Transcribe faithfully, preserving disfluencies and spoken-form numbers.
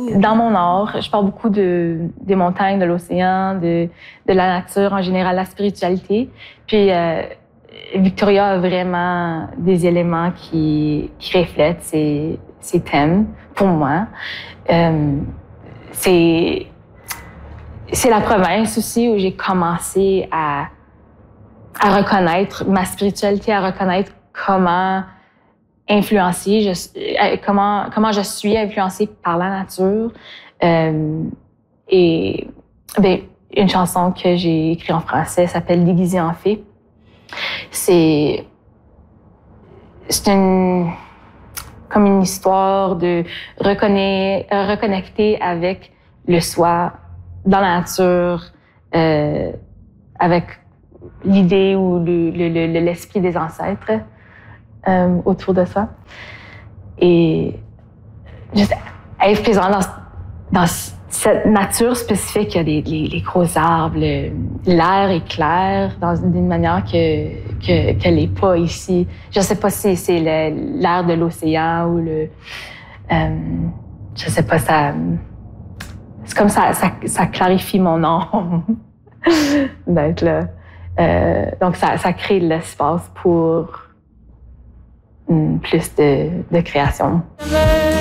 Dans mon art, je parle beaucoup de, des montagnes, de l'océan, de, de la nature en général, la spiritualité. Puis euh, Victoria a vraiment des éléments qui, qui reflètent ces, ces thèmes pour moi. Euh, c'est, c'est la province aussi où j'ai commencé à, à reconnaître ma spiritualité, à reconnaître comment influencée, je, comment, comment je suis influencée par la nature. Euh, et bien, une chanson que j'ai écrite en français s'appelle Déguisée en fée. C'est, c'est une, comme une histoire de reconna- reconnecter avec le soi dans la nature, euh, avec l'idée ou le, le, le, l'esprit des ancêtres. Euh, autour de ça. Et juste être présent dans, dans cette nature spécifique, il y a les, les, les gros arbres, le, l'air est clair dans d'une manière que, que, qu'elle n'est pas ici. Je ne sais pas si c'est le, l'air de l'océan ou le... Euh, je ne sais pas, ça... C'est comme ça, ça, ça clarifie mon âme d'être là. Euh, donc, ça, ça crée l'espace pour plus de, de création.